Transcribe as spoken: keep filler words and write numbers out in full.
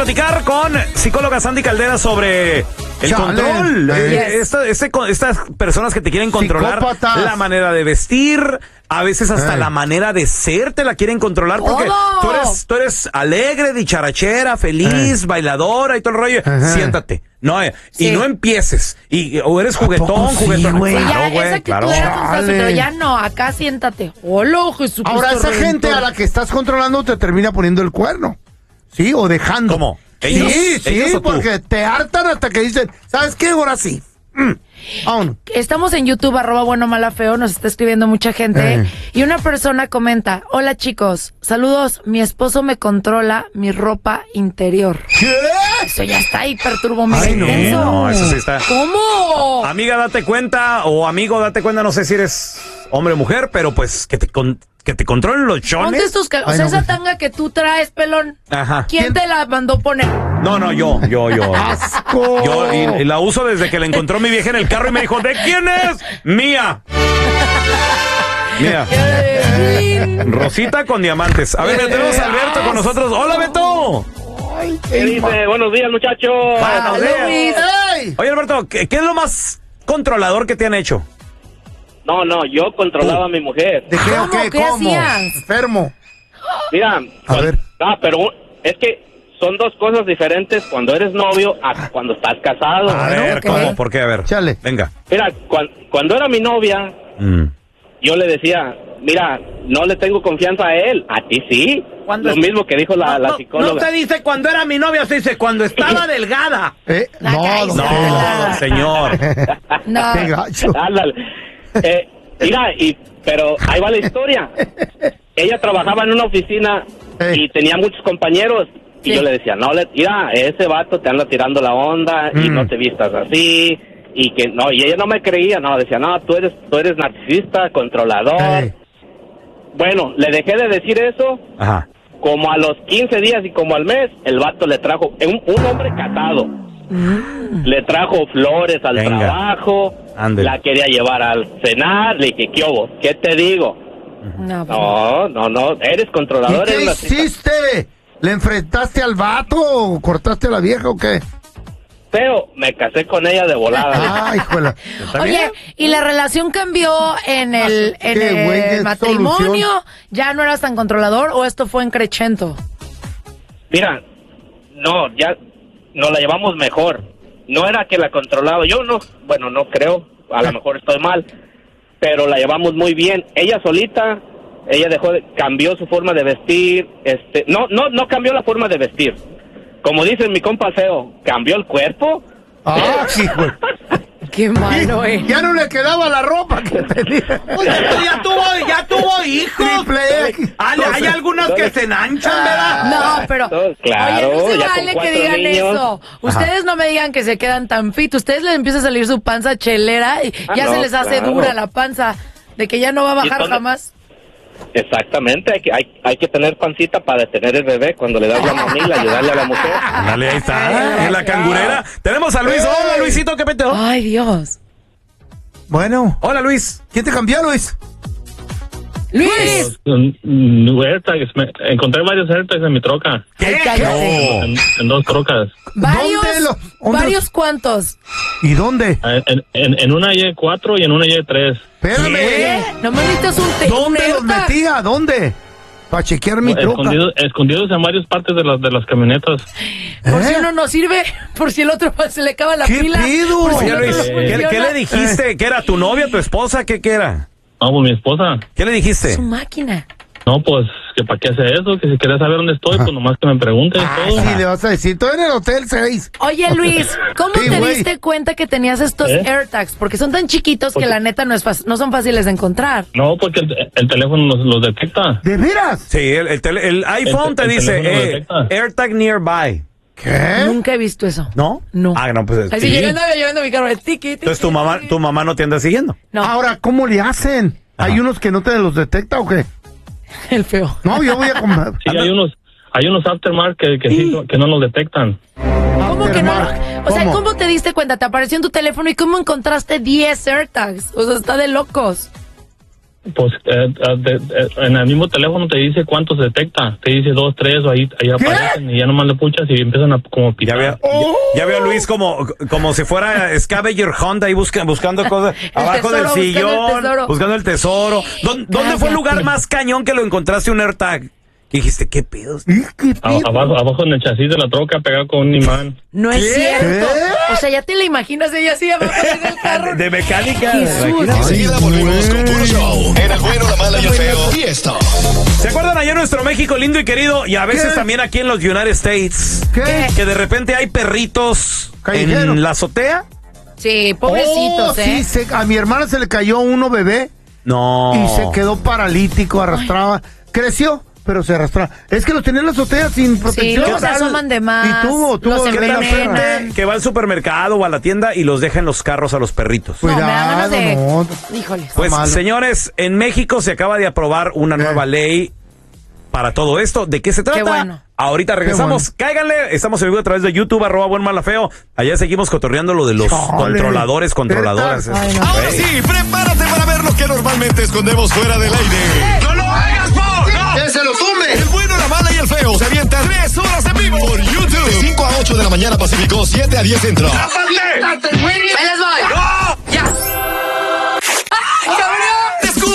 platicar con psicóloga Sandy Caldera sobre el Chale. control. Yes. Eh, esta- este- estas personas que te quieren controlar Psicópatas. la manera de vestir, a veces hasta Eh. la manera de ser te la quieren controlar porque ¡Todo! tú eres, tú eres alegre, dicharachera, feliz, bailadora y todo el rollo. Ajá. Siéntate. No, eh, Sí. y no empieces. Y, o eres juguetón, poco sí, juguetón. güey? Sí, ya, Claro, güey, esa actitud claro. era constante, Chale. pero ya no, acá siéntate. Hola, Jesucristo. Ahora, esa Redentor. gente a la que estás controlando te termina poniendo el cuerno. ¿Sí? O dejando. ¿Cómo? Sí, ¿Ellos? sí, ¿Ellos o tú? porque te hartan hasta que dicen, ¿sabes qué? Ahora sí. Mm. Vámonos. Estamos en YouTube, arroba bueno, mala, feo, nos está escribiendo mucha gente. Eh. Y una persona comenta, hola chicos, saludos, mi esposo me controla mi ropa interior. ¿Qué? Eso ya está hiper turbo mega Ay, no. intenso. No, eso sí está. ¿Cómo? Amiga, date cuenta, o amigo, date cuenta, no sé si eres hombre o mujer, pero pues que te, con- que te controlen los Ponte chones. estos cal- o Ay, sea, no, esa pues. tanga que tú traes, pelón. Ajá. ¿Quién, ¿Quién? te la mandó poner? No, no, yo, yo, yo. ¡Asco! Yo y, y la uso desde que la encontró mi vieja en el carro y me dijo, ¿de quién es? Mía. Mía. Rosita con diamantes. A ver, ya tenemos a Alberto con nosotros. Hola, Beto. Ay, ¿Qué el dice? Buenos días, muchachos. Buenos días. Luis. ¡Ey! Oye, Alberto, ¿qué, qué es lo más controlador que te han hecho? No, no, yo controlaba a mi mujer. ¿De qué o ¿Cómo? qué? ¿Qué ¿Cómo? hacías? Enfermo. Mira, A cuan- ver. Ah, pero es que son dos cosas diferentes cuando eres novio a cuando estás casado. A Bueno, ver, ok. ¿cómo? ¿Por qué? A ver. Chale. Venga. Mira, cuan- cuando era mi novia, Mm. yo le decía, mira, no le tengo confianza a él, a ti sí. ¿Cuándo Lo es- mismo que dijo la, la psicóloga. dice cuando era mi novia, se dice cuando estaba delgada. ¿Eh? La No, caíste. don No, Tela. señor. No. Qué gacho. Ándale. Eh, mira, y, pero ahí va la historia. Ella trabajaba en una oficina Ey. y tenía muchos compañeros. Y Sí. yo le decía, no, le, mira, ese vato te anda tirando la onda y Mm. no te vistas así. Y que no, y ella no me creía, no, decía, no, tú eres, tú eres narcisista, controlador. Ey. Bueno, le dejé de decir eso. Ajá. Como a los quince días y como al mes, el vato le trajo, un, un hombre casado, le trajo flores al Venga. trabajo, Ándele. la quería llevar al cenar, le dije, ¿qué hubo? ¿Qué te digo? No, pues, No, no, no, eres ¿Y controlador. qué eres narcisista. hiciste? ¿Le enfrentaste al vato o cortaste a la vieja o qué? Feo, me casé con ella de volada. Ay, híjole. ¿Está Oye, bien? ¿y la relación cambió en el, en Qué güey, el qué matrimonio? solución. ¿Ya no eras tan controlador o esto fue en crescento? Mira, no, ya nos la llevamos mejor. No era que la controlaba, yo no, bueno, no creo, a lo mejor estoy mal, pero la llevamos muy bien. Ella solita, ella dejó, de, cambió su forma de vestir, este, no, no, no cambió la forma de vestir. Como dice mi compa Feo, cambió el cuerpo. Ah, hijo. Qué malo, eh. Ya no le quedaba la ropa que tenía. ya tuvo, ya tuvo hijos. Triple X. Hay, hay algunas que se enanchan, ¿verdad? No, pero No, claro, oye, no se ya con vale que cuatro digan niños. eso. Ustedes no me digan que se quedan tan fit. Ustedes les empieza a salir su panza chelera y Ah, ya no, se les hace claro. dura la panza de que ya no va a bajar entonces- jamás. Exactamente, hay que, hay, hay que tener pancita para detener el bebé cuando le das la mamila, ayudarle a la mujer. Dale, ahí está. En la cangurera. Tenemos a Luis. Hola, Luisito, ¿qué peteo? Ay, Dios. Bueno, Hola, Luis. ¿quién te cambió, Luis? Luis. Mm, AirTags, me- encontré varios AirTags en mi troca, Ay, cállate. en, en dos trocas. Varios, ¿Dónde los- dónde varios los- cuantos. ¿Y dónde? En, en, en una Y cuatro y en una Y tres. Espérame. ¿Qué? No me necesitas un te ¿Dónde un los AirTag. metía? ¿Dónde? Para chequear mi troca. Escondidos, escondidos en varias partes de las de las camionetas. Por si ¿Eh? uno no sirve, por si el otro se le acaba la ¿Qué pila. pido? por si Oye, el otro Luis, no ¿qué, funciona. qué le dijiste? ¿Que era tu novia, tu esposa? ¿Qué, qué era? No, pues mi esposa. ¿Qué le dijiste? Su máquina. No, pues, que para qué hace eso, que si quieres saber dónde estoy, pues nomás que me pregunte y Ah, todo. sí, le vas a decir. Estoy en el hotel seis. Oye, Luis, ¿cómo Sí, te güey. diste cuenta que tenías estos ¿Eh? AirTags? Porque son tan chiquitos que Porque- la neta no es fácil- no son fáciles de encontrar. No, porque el, el teléfono los, los detecta. ¿De veras? Sí, el, el, tele- el iPhone El- te el dice teléfono lo eh, detecta. AirTag Nearby. ¿Qué? Nunca he visto eso. ¿No? No. Ah, no, pues Así sí. llegando, llegando a mi carro, de tiki, tiki, Entonces tu mamá, tiki. tu mamá no te anda siguiendo. No, Ahora, ¿cómo le hacen? Ajá. ¿Hay unos que no te los detecta o qué? el feo. No, yo voy a comprar. Sí, hay unos hay unos aftermarket que, que, sí, que no los detectan. ¿Cómo que no? Aftermark. O sea, ¿Cómo? ¿cómo te diste cuenta? Te apareció en tu teléfono y ¿cómo encontraste diez AirTags? O sea, está de locos. Pues eh, de, de, en el mismo teléfono te dice cuántos detecta. Te dice dos, tres, o ahí, ahí aparecen y ya nomás le puchas y empiezan a como pitar. Ya veo, Oh. ya, ya veo a Luis como, como si fuera Scavenger Hunt ahí busca, buscando cosas abajo tesoro, del buscando el sillón, tesoro. buscando el tesoro. ¿Dónde, dónde fue el lugar más cañón que lo encontraste un AirTag? Y dijiste, ¿qué pedos? ¿Y qué A- pedo? abajo, abajo en el chasis de la troca pegado con un imán. No es ¿Qué? cierto. O sea, ya te la imaginas ella así abajo del carro. De, de mecánica. Jesús. imagínate. Enseguida volvemos con Puro Show. En el bueno, la mala y el feo. Y esto. ¿Se acuerdan allá en nuestro México lindo y querido? Y a veces ¿Qué? también aquí en los United States. ¿Qué? Que de repente hay perritos Callejeros. en la azotea. Sí, pobrecitos, Oh, ¿eh? sí, se- a mi hermana se le cayó uno bebé No. y se quedó paralítico, arrastraba. Creció, pero se arrastraba. Es que los tenía en la azotea sin Sí, protección. luego se asoman de más. Y tuvo, tuvo los que ¿Qué tal envenenan. gente que va al supermercado o a la tienda y los deja en los carros a los perritos? No, me da ganas de... Cuidado, Híjoles. Pues, malo. señores, en México se acaba de aprobar una nueva ley para todo esto. ¿De qué se trata? bueno. Ahorita regresamos. Cáiganle. Estamos en vivo a través de YouTube, arroba buen malafeo. Allá seguimos cotorreando lo de los Chale. controladores, controladoras. Ay, no. Ahora sí, prepárate para ver lo que normalmente escondemos fuera del aire. ¡No lo hagas, Paul! ¡No! ¡Que se lo tumbe! El bueno, la mala y el feo se avientan tres horas en vivo por YouTube. De cinco a ocho de la mañana Pacífico, siete a diez Centro. Ahí les voy.